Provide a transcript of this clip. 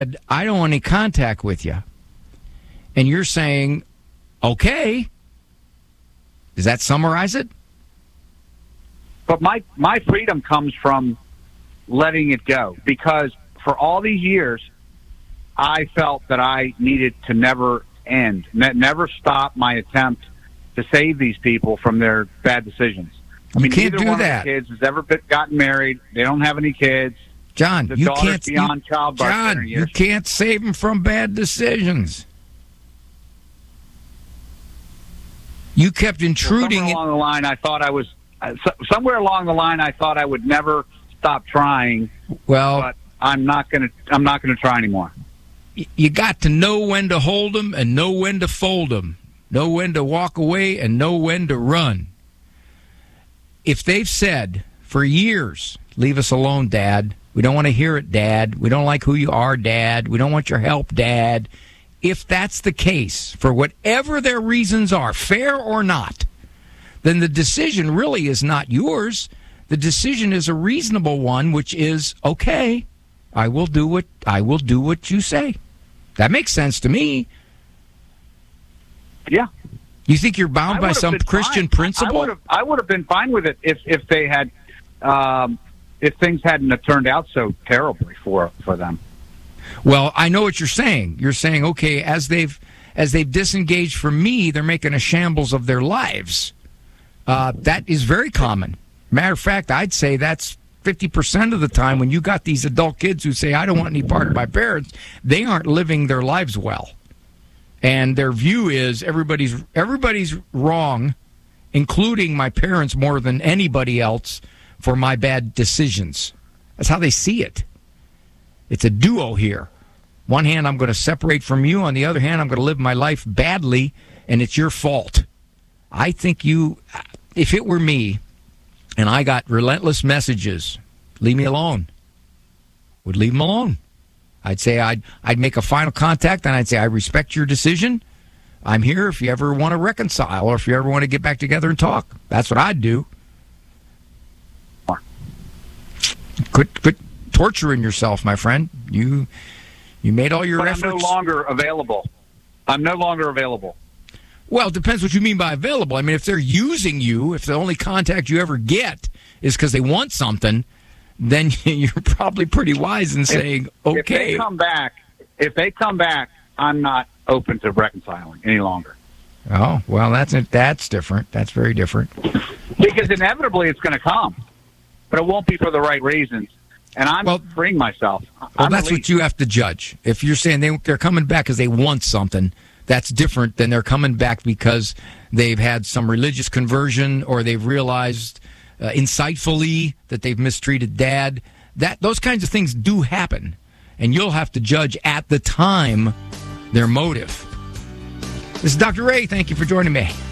I don't want any contact with you. And you're saying, okay. Does that summarize it? But my freedom comes from letting it go, because for all these years, I felt that I needed to never end, never stop my attempt to save these people from their bad decisions. I mean, you can't neither do one that. of the kids has ever gotten married. They don't have any kids. John, the you daughter's can't. Beyond childbirth. John, you can't save them from bad decisions. You kept intruding. Somewhere along the line, I thought I would never stop trying. Well, but I'm not going to try anymore. You got to know when to hold them and know when to fold them. Know when to walk away and know when to run. If they've said for years, leave us alone, Dad. We don't want to hear it, Dad. We don't like who you are, Dad. We don't want your help, Dad. If that's the case, for whatever their reasons are, fair or not, then the decision really is not yours. The decision is a reasonable one, which is, okay, I will do what you say. That makes sense to me. Yeah. You think you're bound by some Christian principle? I would have been fine with it if they had, if things hadn't have turned out so terribly for them. Well, I know what you're saying. You're saying, okay, as they've disengaged from me, they're making a shambles of their lives. That is very common. Matter of fact, I'd say that's 50% of the time when you got these adult kids who say, I don't want any part of my parents, they aren't living their lives well. And their view is everybody's wrong, including my parents more than anybody else, for my bad decisions. That's how they see it. It's a duo here. One hand, I'm going to separate from you. On the other hand, I'm going to live my life badly, and it's your fault. I think if it were me, and I got relentless messages, leave me alone, would leave them alone. I'd say I'd make a final contact, and I'd say, I respect your decision. I'm here if you ever want to reconcile or if you ever want to get back together and talk. That's what I'd do. Quit torturing yourself, my friend. You made all your efforts. I'm no longer available. Well, it depends what you mean by available. I mean, if they're using you, if the only contact you ever get is because they want something, then you're probably pretty wise in saying, okay. If they come back, I'm not open to reconciling any longer. Oh, well, that's different. That's very different. Because inevitably it's going to come, but it won't be for the right reasons. And I'm freeing myself. Well, that's what you have to judge. If you're saying they're coming back because they want something, that's different than they're coming back because they've had some religious conversion or they've realized insightfully that they've mistreated Dad. Those kinds of things do happen, and you'll have to judge at the time their motive. This is Dr. Ray. Thank you for joining me.